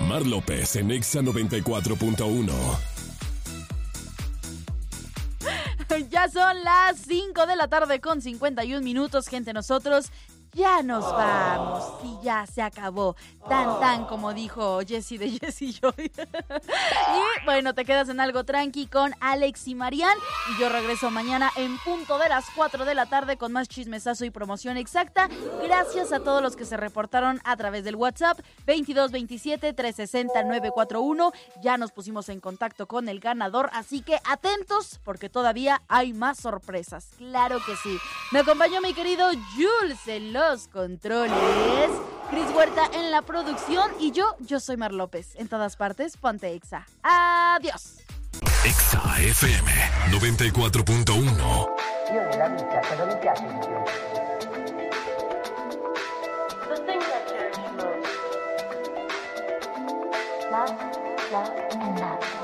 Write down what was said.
Mar López en Exa 94.1. Ya son las 5 de la tarde con 51 minutos, gente. Nosotros ya nos vamos y ya se acabó. Tan, como dijo Jessie de Jessie Joy. Y bueno, te quedas en Algo Tranqui con Alex y Marian. Y yo regreso mañana en punto de las 4 de la tarde con más chismesazo y promoción exacta. Gracias a todos los que se reportaron a través del WhatsApp 2227-360-941. Ya nos pusimos en contacto con el ganador, así que atentos porque todavía hay más sorpresas. Claro que sí. Me acompañó mi querido Jules en los controles, Cris Huerta en la producción y yo soy Mar López. En todas partes, ponte Exa. Adiós. Exa FM 94.1. Io nella vita cosa mi piace di più? The things I cherish most. Love, love, and love.